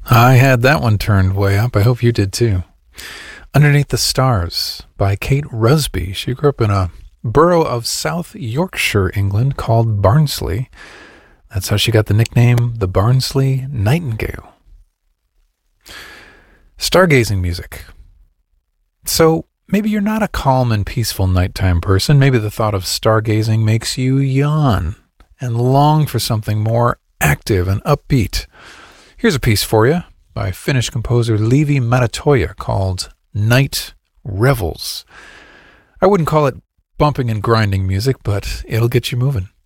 I had that one turned way up. I hope you did too. Underneath the Stars by Kate Rusby. She grew up in a borough of South Yorkshire, England called Barnsley. That's how she got the nickname the Barnsley Nightingale. Stargazing music. So maybe you're not a calm and peaceful nighttime person. Maybe the thought of stargazing makes you yawn and long for something more active and upbeat. Here's a piece for you by Finnish composer Leevi Matatoja called Night Revels. I wouldn't call it bumping and grinding music, but it'll get you moving.